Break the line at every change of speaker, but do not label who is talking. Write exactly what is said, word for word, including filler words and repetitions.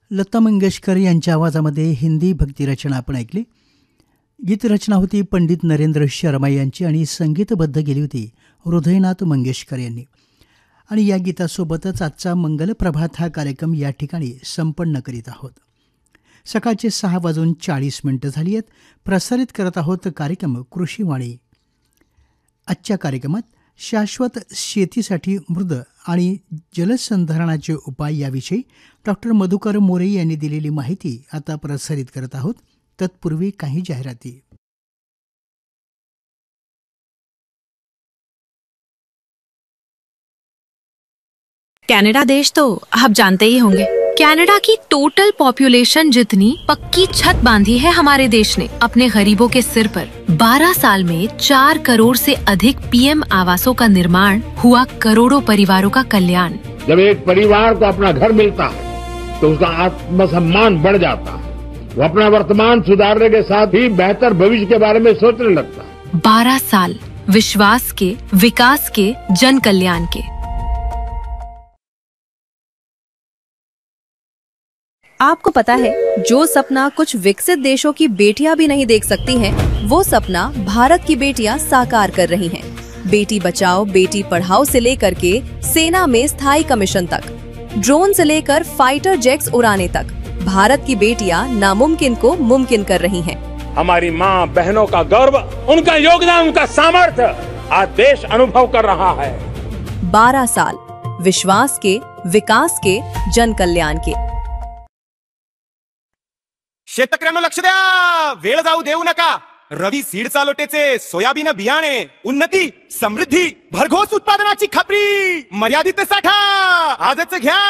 लता मंगेशकर यांच्या आवाजामध्ये हिंदी भक्तिरचना आपण ऐकली. गीतरचना होती पंडित नरेंद्र शर्मा यांची आणि संगीतबद्ध केली होती हृदयनाथ मंगेशकर यांनी. आणि या गीतासोबतच आजचा मंगल प्रभात हा कार्यक्रम या ठिकाणी संपन्न करीत आहोत. सकाळचे सहा वाजून चाळीस मिनटं झाली आहेत. प्रसारित करत आहोत कार्यक्रम कृषीवाणी. आजच्या कार्यक्रमात शाश्वत शेतीसाठी मृद आणि जलसंधारणाचे उपाय याविषयी डॉक्टर मधुकर मोरे यांनी दिलेली माहिती आता प्रसारित करत आहोत. तत्पूर्वी काही जाहिराती.
कनाडा देश तो आप जानते ही होंगे. कनाडा की टोटल पॉपुलेशन जितनी पक्की छत बांधी है हमारे देश ने अपने गरीबों के सिर पर. बारह साल में चार करोड़ से अधिक पीएम आवासों का निर्माण हुआ, करोड़ों परिवारों का कल्याण.
जब एक परिवार को अपना घर मिलता है तो उसका आत्मसम्मान बढ़ जाता है. वो अपना वर्तमान सुधारने के साथ ही बेहतर भविष्य के बारे में सोचने लगता है.
बारह साल विश्वास के, विकास के, जन कल्याण के.
आपको पता है, जो सपना कुछ विकसित देशों की बेटियां भी नहीं देख सकती हैं, वो सपना भारत की बेटियां साकार कर रही हैं. बेटी बचाओ बेटी पढ़ाओ से लेकर के सेना में स्थायी कमीशन तक, ड्रोन से लेकर फाइटर जेट्स उड़ाने तक, भारत की बेटियां नामुमकिन को मुमकिन कर रही हैं.
हमारी माँ बहनों का गर्व, उनका योगदान, उनका सामर्थ्य आज देश अनुभव कर रहा है.
बारह साल विश्वास के, विकास के, जन कल्याण के.
शेतकऱ्यांना लक्ष द्या, वेळ जाऊ देऊ नका. रवी सीड चालोटेचे सोयाबीन बियाणे, उन्नती, समृद्धी, भरघोस उत्पादनाची खात्री, मर्यादित साठा आजच घ्या.